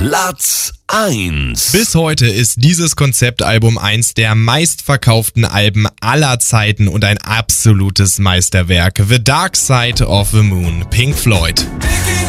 Platz 1. Bis heute ist dieses Konzeptalbum eins der meistverkauften Alben aller Zeiten und ein absolutes Meisterwerk. The Dark Side of the Moon, Pink Floyd.